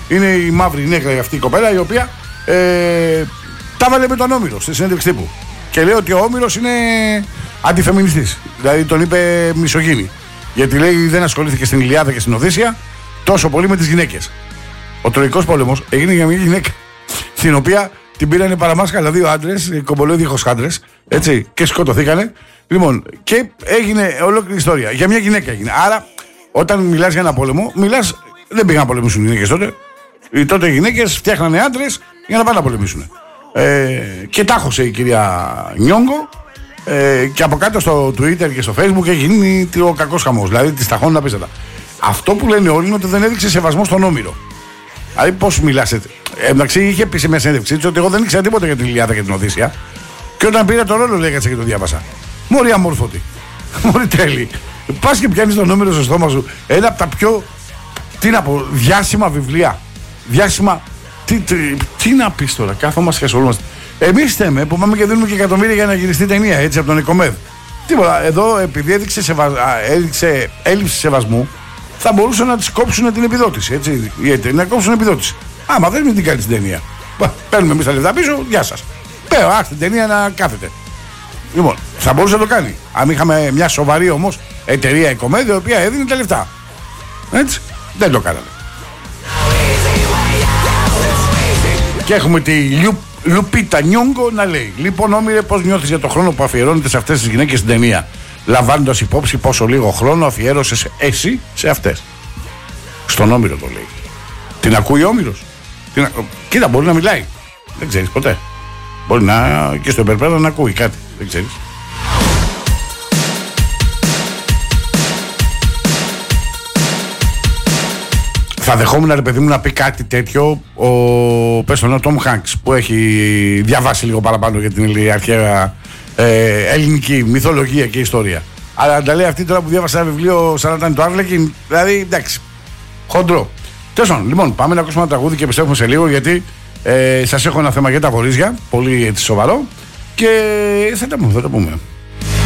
Είναι η μαύρη νέγρα αυτή η κοπέλα, η οποία τα βάλε με τον Όμηρο στη συνέντευξη τύπου. Και λέει ότι ο Όμηρος είναι αντιφεμινιστής. Δηλαδή τον είπε μισογίνη. Γιατί λέει δεν ασχολήθηκε στην Ιλιάδα και στην Οδύσσεια τόσο πολύ με τις γυναίκες. Ο Τροϊκός Πόλεμος έγινε για μια γυναίκα, την οποία την πήρανε παραμάσκαλα δύο άντρες, κομπολόδιχος άντρες, έτσι, και σκοτωθήκανε. Λοιπόν, και έγινε ολόκληρη ιστορία. Για μια γυναίκα έγινε. Άρα, όταν μιλάς για ένα πόλεμο, δεν πήγαν να πολεμήσουν οι γυναίκες τότε. Οι τότε γυναίκες φτιάχνανε άντρες για να πάνε να πολεμήσουν. Και τάχωσε η κυρία Νιόγκο. Και από κάτω στο Twitter και στο Facebook έχει γίνει ο κακός χαμός. Δηλαδή τη ταχώνουν απίστευτα. Αυτό που λένε όλοι είναι ότι δεν έδειξε σεβασμό στον Όμηρο. Δηλαδή, πώς μιλάς έτσι. Εντάξει, είχε πει σε μια συνέντευξή της ότι εγώ δεν ήξερα τίποτα για την Ιλιάδα και την Οδύσσεια. Και όταν πήρα το ρόλο, λέγατε και το διάβασα. Μωρή αμόρφωτη. Μωρή τρέλη. Πας και πιάνεις τον Όμηρο στο στόμα σου. Ένα από τα πιο. Τι να πω, διάσημα βιβλία. Διάσημα. Τι να πεις τώρα, κάθομαστε και ασχολούμαστε. Εμείς θέμε που πάμε και δίνουμε και εκατομμύρια για να γυριστεί ταινία, έτσι, από τον Εκομέδ. Τίποτα. Εδώ, επειδή έδειξε έλλειψη σεβασμού, θα μπορούσαν να της κόψουν την επιδότηση. Έτσι, να κόψουν επιδότηση. Άμα δεν την κάνει την ταινία. Παίρνουμε εμείς τα λεφτά πίσω, γεια σας. Αχ, την ταινία να κάθεται. Λοιπόν, θα μπορούσε να το κάνει. Αν είχαμε μια σοβαρή όμως εταιρεία Εκομέδ, η οποία έδινε τα λεφτά. Έτσι, δεν το κάναμε. Και έχουμε τη Λουπίτα Νιόγκο να λέει: λοιπόν, Όμηρε, πώς νιώθεις για το χρόνο που αφιερώνεται σε αυτές τις γυναίκες στην ταινία, λαμβάνοντας υπόψη πόσο λίγο χρόνο αφιέρωσες εσύ σε αυτές? Στον Όμηρο το λέει. Την ακούει ο Όμηρος? Κοίτα, μπορεί να μιλάει. Δεν ξέρεις ποτέ. Μπορεί να και στο υπερπέρα να ακούει κάτι. Δεν ξέρεις. Θα δεχόμουν, ρε παιδί μου, να πει κάτι τέτοιο ο Τόμ Χάνκς, που έχει διαβάσει λίγο παραπάνω για την αρχαία ελληνική μυθολογία και ιστορία. Αλλά τα λέει αυτή τώρα που διάβασα ένα βιβλίο σαν να ήταν το Άρλεκιν, δηλαδή εντάξει, χοντρό. Τέλος πάντων, λοιπόν, πάμε να ακούσουμε ένα τραγούδι και επιστρέφουμε σε λίγο, γιατί σας έχω ένα θέμα για τα κορίτσια, πολύ έτσι σοβαρό, και θα τα πούμε.